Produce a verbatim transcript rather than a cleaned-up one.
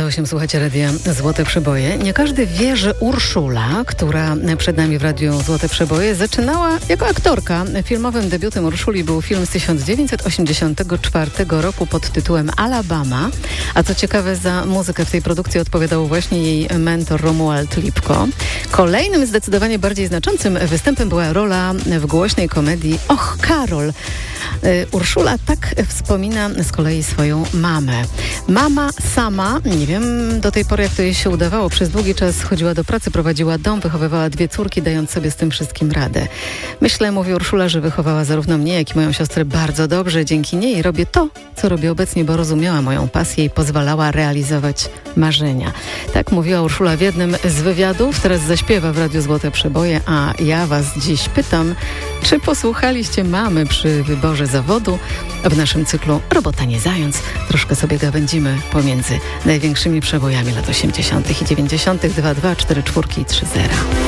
osiem, słuchacie radia Złote Przeboje. Nie każdy wie, że Urszula, która przed nami w radiu Złote Przeboje, zaczynała jako aktorka. Filmowym debiutem Urszuli był film z tysiąc dziewięćset osiemdziesiątego czwartego roku pod tytułem Alabama. A co ciekawe, za muzykę w tej produkcji odpowiadał właśnie jej mentor Romuald Lipko. Kolejnym zdecydowanie bardziej znaczącym występem była rola w głośnej komedii Och, Karol. Urszula tak wspomina z kolei swoją mamę. Mama sama, nie wiem do tej pory jak to jej się udawało, przez długi czas chodziła do pracy, prowadziła dom, wychowywała dwie córki, dając sobie z tym wszystkim radę. Myślę, mówi Urszula, że wychowała zarówno mnie, jak i moją siostrę bardzo dobrze. Dzięki niej robię to, co robię obecnie, bo rozumiała moją pasję i pozwalała realizować marzenia. Tak mówiła Urszula w jednym z wywiadów. Teraz zaśpiewa w Radiu Złote Przeboje, a ja was dziś pytam, czy posłuchaliście mamy przy wyborze zawodu? W naszym cyklu Robota nie zając troszkę sobie gawędzimy pomiędzy największymi przebojami lat osiemdziesiątych i dziewięćdziesiątych. dwa dwa cztery cztery i trzy zero.